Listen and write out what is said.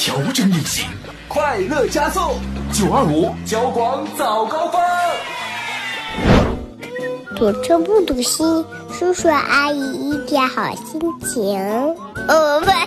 调整运行， 快乐加速 ，925 交广早高峰。 堵车不堵心，叔叔阿姨一点好心情。不。